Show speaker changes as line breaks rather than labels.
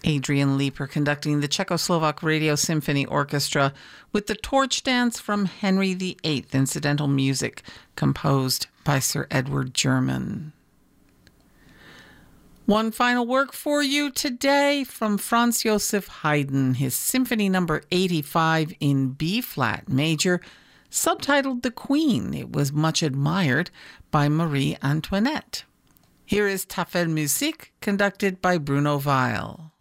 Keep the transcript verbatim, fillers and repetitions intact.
Adrian Leeper conducting the Czechoslovak Radio Symphony Orchestra with the Torch Dance from Henry the Eighth, incidental music composed by Sir Edward German. One final work for you today from Franz Joseph Haydn, his Symphony Number eighty-five in B-flat major, subtitled The Queen. It was much admired by Marie Antoinette. Here is Tafelmusik, conducted by Bruno Weil.